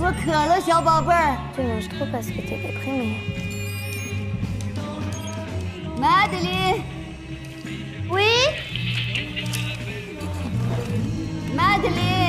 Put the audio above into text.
我渴了，小宝贝儿。 Tu manges trop parce que t'es déprimée. Madeline。Oui。Madeline。